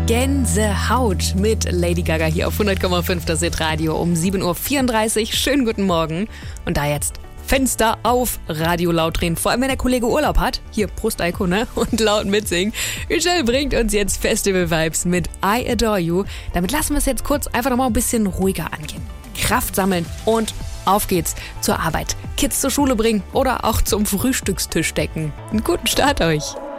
Gänsehaut mit Lady Gaga hier auf 100,5 das Hit-Radio um 7.34 Uhr. Schönen guten Morgen. Und da jetzt Fenster auf, Radio laut drehen. Vor allem, wenn der Kollege Urlaub hat. Hier, Prost Eiko, ne? Und laut mitsingen. Michelle bringt uns jetzt Festival-Vibes mit I Adore You. Damit lassen wir es jetzt kurz einfach nochmal ein bisschen ruhiger angehen. Kraft sammeln und auf geht's zur Arbeit. Kids zur Schule bringen oder auch zum Frühstückstisch decken. Einen guten Start euch.